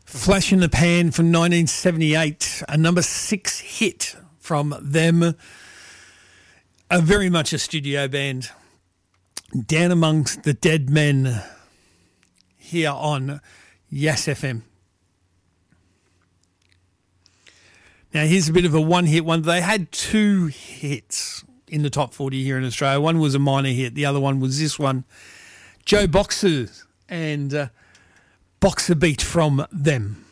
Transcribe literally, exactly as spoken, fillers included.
Flash in the Pan from nineteen seventy-eight, a number six hit from them. A very much a studio band. Down Amongst the Dead Men here on Yes F M. Now here's a bit of a one-hit one. They had two hits in the top forty here in Australia. One was a minor hit. The other one was this one. Joe Boxer and uh, Boxer Beat from them.